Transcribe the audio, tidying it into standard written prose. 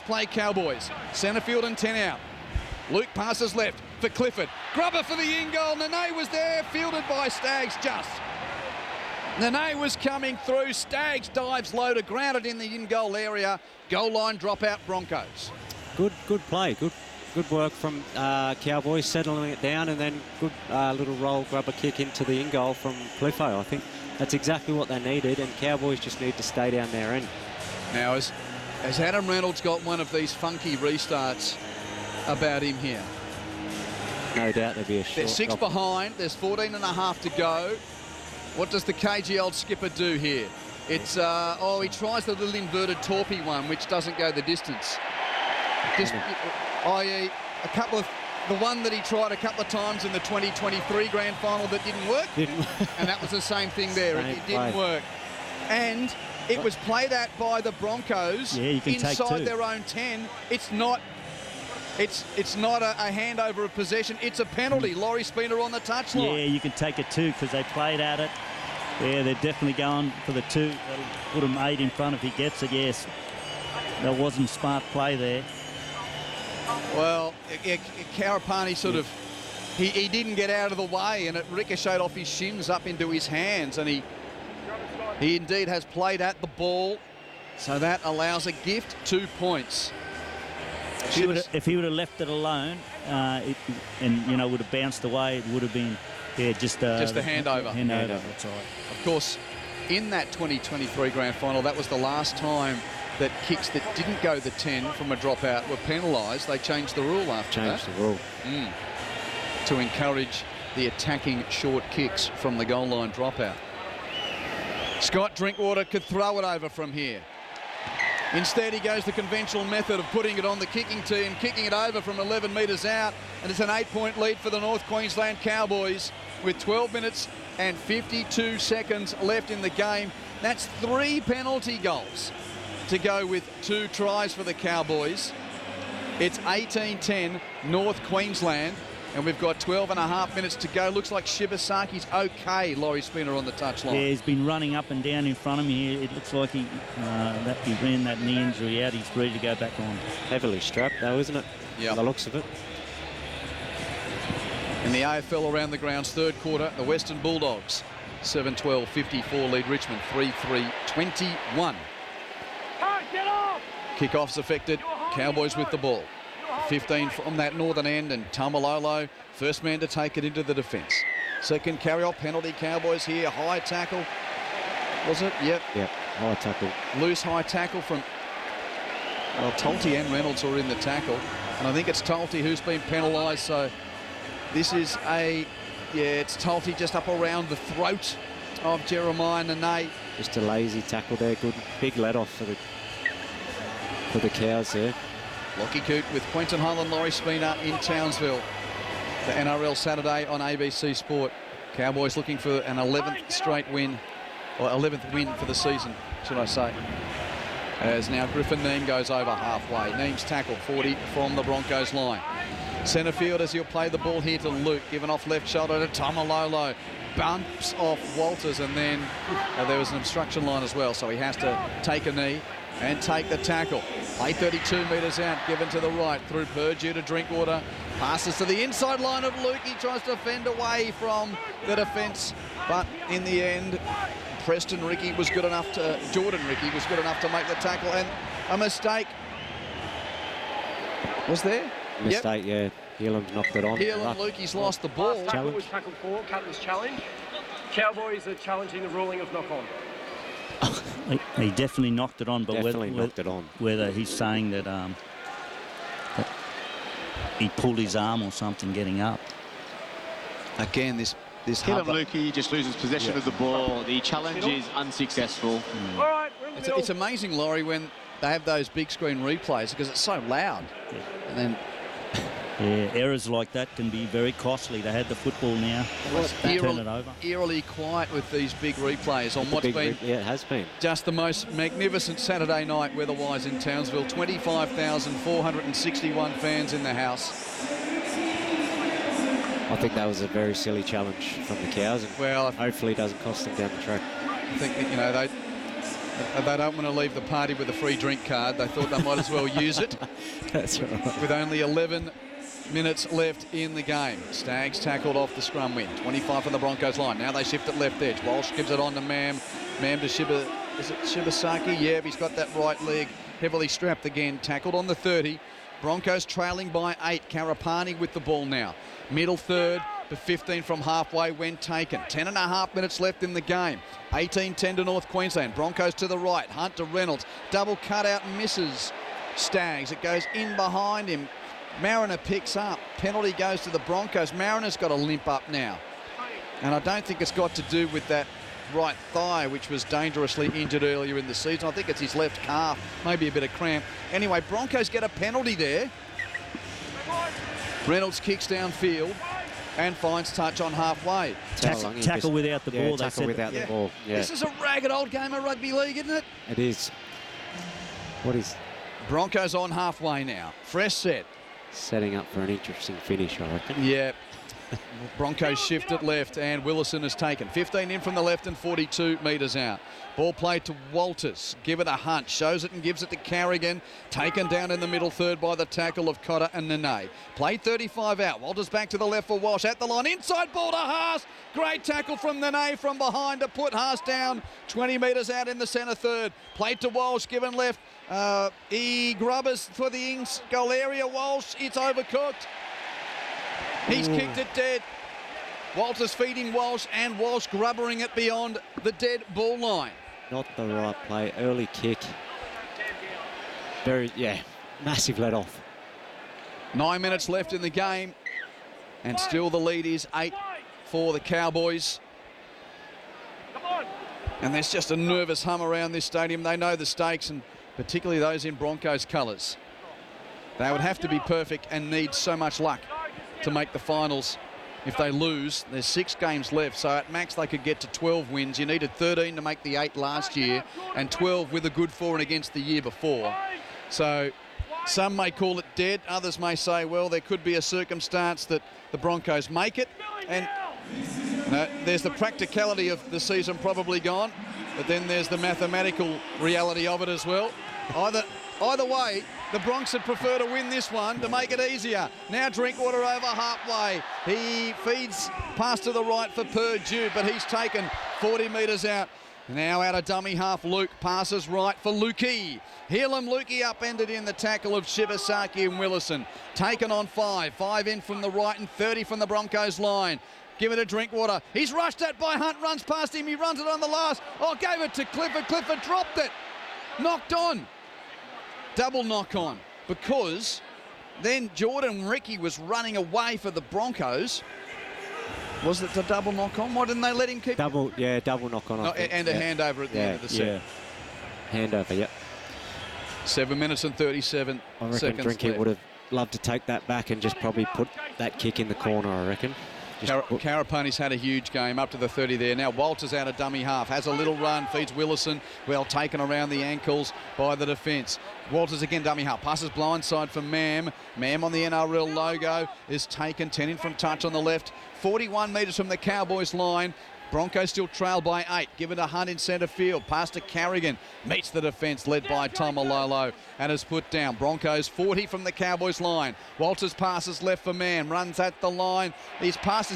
play, Cowboys. Centre field and 10 out. Luke passes left for Clifford. Grubber for the in-goal. Nene was there, fielded by Staggs just. Nene was coming through. Staggs dives low to ground it in the in-goal area. Goal line dropout, Broncos. Good play. Good work from Cowboys, settling it down, and then good little roll grubber kick into the in-goal from Cliffo. I think that's exactly what they needed, and Cowboys just need to stay down their end. Now, has Adam Reynolds got one of these funky restarts about him here? No doubt there'll be a short. They're 6 behind. There's 14 and a half to go. What does the KGL skipper do here? It's, he tries the little inverted torpy one, which doesn't go the distance. I.e., the one that he tried a couple of times in the 2023 grand final that didn't work. And that was the same thing there. It didn't work. And it was played at by the Broncos inside their own 10. It's not a handover of possession. It's a penalty. Laurie Spina on the touchline. Yeah, you can take it too because they played at it. Yeah, they're definitely going for the 2. That'll put him 8 in front if he gets it. Yes, that wasn't smart play there. Well, Karapani sort of, he didn't get out of the way, and it ricocheted off his shins up into his hands, and he indeed has played at the ball, so that allows a gift, 2 points. If he would have left it alone, would have bounced away, it would have been just a handover. That's right. Of course, in that 2023 grand final, that was the last time that kicks that didn't go the 10 from a dropout were penalised. They changed the rule after that. Changed the rule. To encourage the attacking short kicks from the goal line dropout. Scott Drinkwater could throw it over from here. Instead, he goes the conventional method of putting it on the kicking team, kicking it over from 11 metres out, and it's an 8-point lead for the North Queensland Cowboys with 12 minutes and 52 seconds left in the game. That's 3 penalty goals to go with 2 tries for the Cowboys. It's 18-10 North Queensland, and we've got 12 and a half minutes to go. Looks like Shibasaki's okay, Laurie Spina on the touchline. Yeah, he's been running up and down in front of me. It looks like he ran that knee injury out. He's ready to go back on. Heavily strapped though, isn't it? Yeah. The looks of it. In the AFL around the grounds, third quarter, the Western Bulldogs 7-12, 54 lead Richmond 3-3, 21. Kickoff's affected. Cowboys with the ball. 15 from that northern end, and Tamalolo, first man to take it into the defence. Second carry-off penalty, Cowboys here. High tackle. Was it? Yep. Yep, high tackle. Loose high tackle from, well, Tolte and Reynolds are in the tackle. And I think it's Tolte who's been penalised. So this is it's Tolte just up around the throat of Jeremiah Nene. Just a lazy tackle there. Good big let-off for the Cows there. Lockie Coote with Quentin Holland, Laurie Spina in Townsville. The NRL Saturday on ABC Sport. Cowboys looking for an 11th straight win, or 11th win for the season, should I say. As now Griffin Neame goes over halfway. Neame's tackle 40 from the Broncos line. Centre field as he'll play the ball here to Luke. Given off left shoulder to Tamalolo. Bumps off Walters, and then there was an obstruction line as well, so he has to take a knee and take the tackle. Play 32 metres out, given to the right through Purdue to Drinkwater. Passes to the inside line of Luke. He tries to fend away from the defence, but in the end, Jordan Ricky was good enough to make the tackle, and a mistake was there. Mistake, yeah. Heelan knocked it on. Heelan, Lukey's lost the ball. Tackle was tackled for, captain's challenge. Cowboys are challenging the ruling of knock on. He definitely knocked it on, but whether he's saying that he pulled his arm or something getting up. Again, this Heelan Lukey just loses possession of the ball. The challenge is unsuccessful. All right, it's amazing, Laurie, when they have those big screen replays because it's so loud. Yeah. And then errors like that can be very costly. They had the football now. Turn it over. Eerily quiet with these big replays on what's been it has been just the most magnificent Saturday night weather-wise in Townsville. 25,461 fans in the house. I think that was a very silly challenge from the Cows, and hopefully it doesn't cost them down the track. I think that, They don't want to leave the party with a free drink card. They thought they might as well use it. That's right. With only 11 minutes left in the game. Staggs tackled off the scrum win. 25 from the Broncos line. Now they shift it left edge. Walsh gives it on to Mam. Mam to is it Shibasaki? Yeah, he's got that right leg heavily strapped again. Tackled on the 30. Broncos trailing by 8. Karapani with the ball now. Middle third, but 15 from halfway when taken. 10.5 minutes left in the game. 18-10 to North Queensland. Broncos to the right. Hunt to Reynolds. Double cutout misses Staggs. It goes in behind him. Mariner picks up. Penalty goes to the Broncos. Mariner's got a limp up now. And I don't think it's got to do with that right thigh, which was dangerously injured earlier in the season. I think it's his left calf, maybe a bit of cramp. Anyway, Broncos get a penalty there. Reynolds kicks downfield and finds touch on halfway. Tackle without the ball. Tackle without the ball. Yeah. This is a ragged old game of rugby league, isn't it? It is. What is Broncos on halfway now. Fresh set. setting up for an interesting finish, I reckon. Yeah. Broncos shift it left and Willison is taken. 15 in from the left and 42 metres out. Ball played to Walters. Give it a hunt. Shows it and gives it to Carrigan. Taken down in the middle third by the tackle of Cotter and Nene. Played 35 out. Walters back to the left for Walsh. At the line. Inside ball to Haas. Great tackle from Nene from behind to put Haas down. 20 metres out in the centre third. Played to Walsh. Given left. Grubbers for the Ings goal area. Walsh. It's overcooked. He's kicked it dead. Walters feeding Walsh and Walsh grubbering it beyond the dead ball line. Not the right play. Early kick. Massive let off. 9 minutes left in the game. And still the lead is 8 for the Cowboys. And there's just a nervous hum around this stadium. They know the stakes, and particularly those in Broncos colours. They would have to be perfect and need so much luck to make the finals. If they lose, there's 6 games left, so at max they could get to 12 wins. You needed 13 to make the 8 last year and 12 with a good for and against the year before. So some may call it dead, others may say, well, there could be a circumstance that the Broncos make it. And there's the practicality of the season probably gone, but then there's the mathematical reality of it as well. Either way, the Bronx would prefer to win this one to make it easier. Now Drinkwater over halfway. He feeds pass to the right for Purdue, but he's taken 40 metres out. Now out of dummy half, Luke passes right for Lukey. Helam Lukey upended in the tackle of Shibasaki and Willison. Taken on 5. 5 in from the right and 30 from the Broncos line. Give it to Drinkwater. He's rushed at by Hunt, runs past him. He runs it on the last. Oh, gave it to Clifford. Clifford dropped it. Knocked on. Double knock on, because then Jordan Ricky was running away for the Broncos. Was it the double knock on? Why didn't they let him keep double knock on? And a handover at the end of the set. Handover, yep. 7 minutes and 37 I reckon seconds Drinky left. would have loved to take that back and just probably put that kick in the corner, I reckon. Karapani's had a huge game up to the 30 there. Now Walters out of dummy half, has a little run, feeds Willison, well taken around the ankles by the defence. Walters again dummy half, passes blindside for Mam. Mam on the NRL logo is taken, 10 in from touch on the left, 41 metres from the Cowboys line. Broncos still trail by 8. Give it a Hunt in centre field. Pass to Carrigan. Meets the defence led by Tomalolo and is put down. Broncos 40 from the Cowboys line. Walters passes left for Mam. Runs at the line. His pass is